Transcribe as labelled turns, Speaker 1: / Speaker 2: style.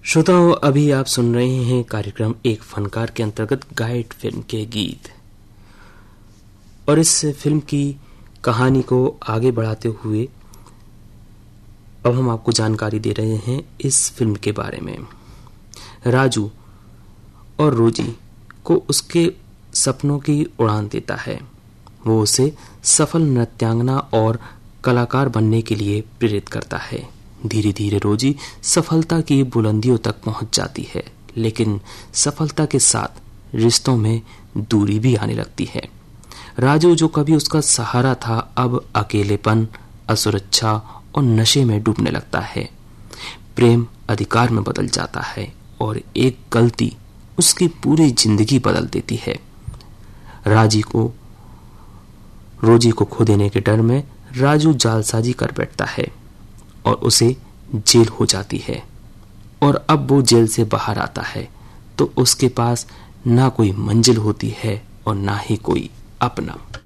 Speaker 1: श्रोताओं, अभी आप सुन रहे हैं कार्यक्रम एक फनकार के अंतर्गत गाइड फिल्म के गीत। और इस फिल्म की कहानी को आगे बढ़ाते हुए अब हम आपको जानकारी दे रहे हैं इस फिल्म के बारे में। राजू और रोजी को उसके सपनों की उड़ान देता है। वो उसे सफल नृत्यांगना और कलाकार बनने के लिए प्रेरित करता है। धीरे धीरे रोजी सफलता की बुलंदियों तक पहुंच जाती है, लेकिन सफलता के साथ रिश्तों में दूरी भी आने लगती है। राजू, जो कभी उसका सहारा था, अब अकेलेपन, असुरक्षा और नशे में डूबने लगता है। प्रेम अधिकार में बदल जाता है और एक गलती उसकी पूरी जिंदगी बदल देती है। रोजी को खो देने के डर में राजू जालसाजी कर बैठता है और उसे जेल हो जाती है। और अब वो जेल से बाहर आता है तो उसके पास ना कोई मंजिल होती है और ना ही कोई अपना।